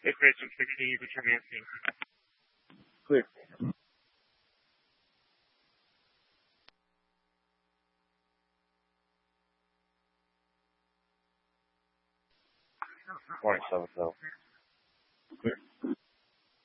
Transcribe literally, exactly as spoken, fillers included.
If Chris, can you return answering? Clear. Morning, seven, so. Clear.